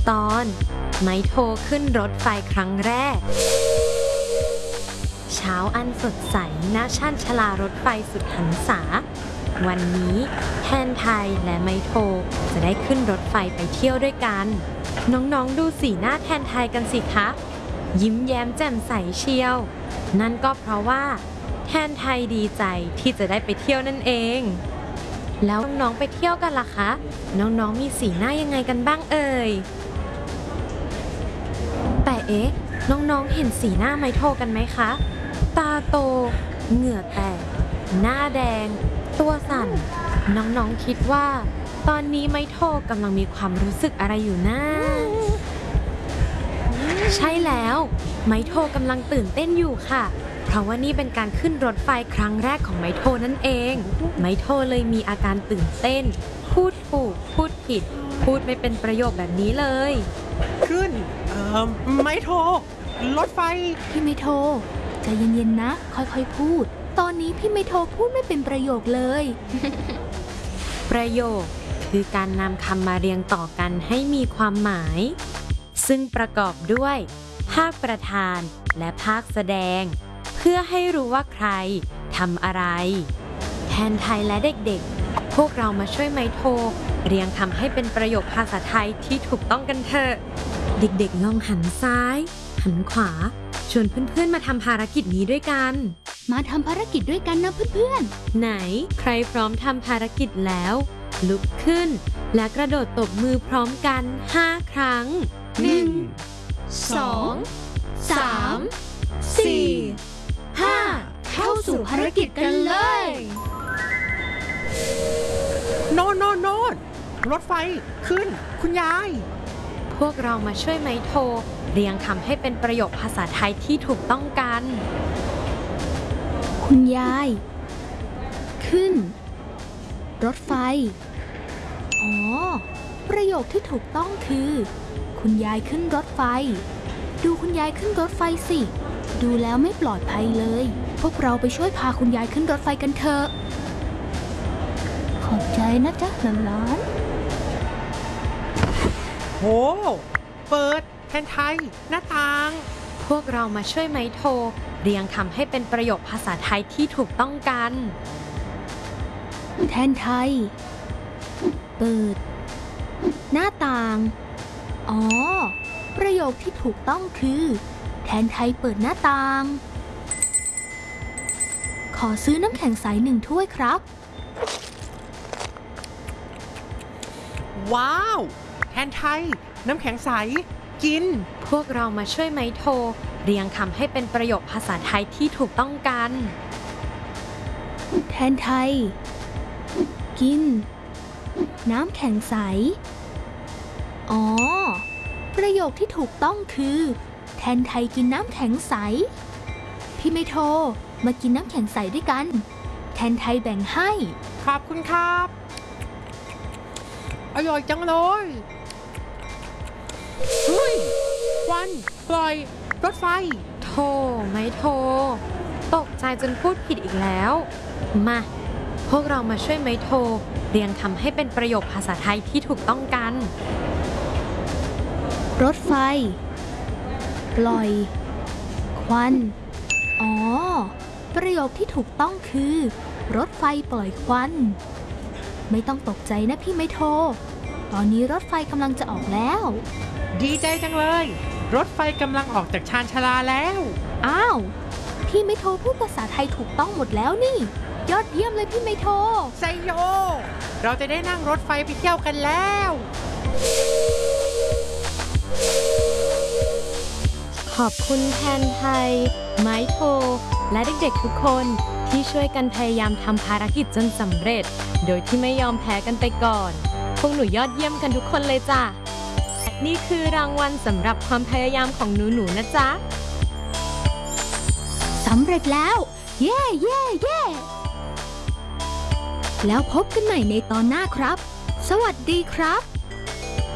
ตอนไม้โทขึ้นรถไฟครั้งแรกเช้าอันสดใสณชานชาลารถไฟสุดหันษาวันนี้แทนไทยและไม้โทจะได้ขึ้นรถไฟไปเที่ยวด้วยกันน้องๆดูสีหน้าแทนไทยกันสิคะยิ้มแย้มแจ่มใสเชียวนั่นก็เพราะว่าแทนไทยดีใจที่จะได้ไปเที่ยวนั่นเองแล้วน้องๆไปเที่ยวกันล่ะคะน้องๆมีสีหน้ายังไงกันบ้างเอ่ยแต่น้องๆเห็นสีหน้าไม้โทกันไหมคะตาโตเหงื่อแตกหน้าแดงตัวสั่นน้องๆคิดว่าตอนนี้ไม้โทกำลังมีความรู้สึกอะไรอยู่นะใช่แล้วไม้โทกำลังตื่นเต้นอยู่ค่ะเพราะว่านี่เป็นการขึ้นรถไฟครั้งแรกของไม้โทนั่นเองไม้โทเลยมีอาการตื่นเต้นพูดถูกพูดผิดพูดไม่เป็นประโยคแบบนี้เลยขึ้นไม้โทรถไฟพี่ไม้โทใจเย็นๆนะค่อยๆพูดตอนนี้พี่ไม้โทพูดไม่เป็นประโยคเลยประโยคคือการนำคำมาเรียงต่อกันให้มีความหมายซึ่งประกอบด้วยภาคประธานและภาคแสดงเพื่อให้รู้ว่าใครทำอะไรแทนไทยและเด็กๆพวกเรามาช่วยไม้โทเรียงคำให้เป็นประโยคภาษาไทยที่ถูกต้องกันเถอะเด็กๆลองหันซ้ายหันขวาชวนเพื่อนๆมาทำภารกิจนี้ด้วยกันมาทำภารกิจด้วยกันนะเพื่อนๆไหนใครพร้อมทำภารกิจแล้วลุกขึ้นและกระโดดตบมือพร้อมกัน5 ครั้ง 1 2 3 4 5เข้าสู่ภารกิจกันเลยโน่นรถไฟขึ้นคุณยายพวกเรามาช่วยไม้โทเรียงคำให้เป็นประโยคภาษาไทยที่ถูกต้องกันคุณยายขึ้นรถไฟอ๋อประโยคที่ถูกต้องคือคุณยายขึ้นรถไฟดูคุณยายขึ้นรถไฟสิดูแล้วไม่ปลอดภัยเลยพวกเราไปช่วยพาคุณยายขึ้นรถไฟกันเถอะขอบใจนะจ๊ะหลานโหเปิดแทนไทยหน้าต่างพวกเรามาช่วยไม้โทเรียงคำให้เป็นประโยคภาษาไทยที่ถูกต้องกันแทนไทยเปิดหน้าต่างอ๋อประโยคที่ถูกต้องคือแทนไทยเปิดหน้าต่างขอซื้อน้ำแข็งใส1 ถ้วยครับว้าวแทนไทยน้ำแข็งใสกินพวกเรามาช่วยไม้โทเรียงคำให้เป็นประโยคภาษาไทยที่ถูกต้องกันแทนไทยกินน้ำแข็งใสอ๋อประโยคที่ถูกต้องคือแทนไทยกินน้ำแข็งใสพี่ไม้โทมากินน้ำแข็งใสด้วยกันแทนไทยแบ่งให้ขอบคุณครับอร่อยจังเลยเฮ้ยควันปล่อยรถไฟโทไม้โทตกใจจนพูดผิดอีกแล้วมาพวกเรามาช่วยไม้โทเรียงคำให้เป็นประโยคภาษาไทยที่ถูกต้องกันรถไฟปล่อยควันอ๋อประโยคที่ถูกต้องคือรถไฟปล่อยควันไม่ต้องตกใจนะพี่ไม้โทตอนนี้รถไฟกำลังจะออกแล้วดีใจจังเลยรถไฟกำลังออกจากชานชาลาแล้วอ้าวพี่ไม้โทพูดภาษาไทยถูกต้องหมดแล้วนี่ยอดเยี่ยมเลยพี่ไม้โทไซโยเราจะได้นั่งรถไฟไปเที่ยวกันแล้วขอบคุณแทนไทยไม้โทและเด็กๆทุกคนที่ช่วยกันพยายามทำภารกิจจนสำเร็จโดยที่ไม่ยอมแพ้กันไปก่อนพวกหนูยอดเยี่ยมกันทุกคนเลยจ้ะนี่คือรางวัลสำหรับความพยายามของหนูๆนะจ๊ะสำเร็จแล้วเย้แล้วพบกันใหม่ในตอนหน้าครับสวัสดีครับ